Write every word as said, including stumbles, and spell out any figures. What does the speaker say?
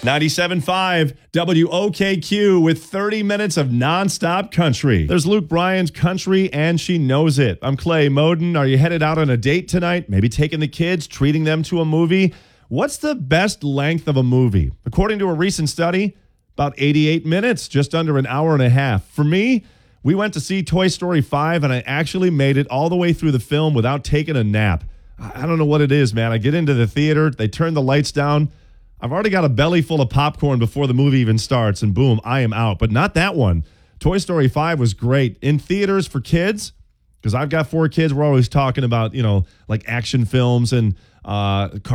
ninety-seven point five W O K Q with thirty minutes of nonstop country. There's Luke Bryan's Country, and she knows it. I'm Clay Moden. Are you headed out on a date tonight? Maybe taking the kids, treating them to a movie? What's the best length of a movie? According to a recent study, about eighty-eight minutes, just under an hour and a half. For me, we went to see Toy Story five, and I actually made it all the way through the film without taking a nap. I don't know what it is, man. I get into the theater, they turn the lights down. I've already got a belly full of popcorn before the movie even starts, and boom, I am out. But not that one. Toy Story five was great. In theaters for kids, because I've got four kids, we're always talking about, you know, like action films and uh